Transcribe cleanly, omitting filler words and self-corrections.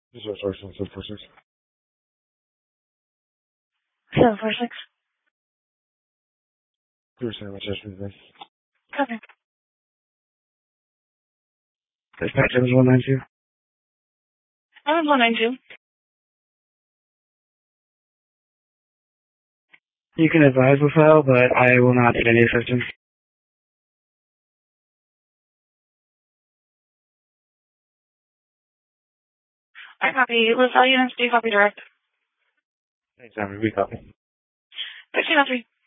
Zero source 746. 746. Clear sandwich yesterday. Copy. Dispatch Evans 192. Evans 192. You can advise the file, but I will not need any assistance. I copy. LaSalle units, do you copy direct? Thanks, Amber. We copy. 1303.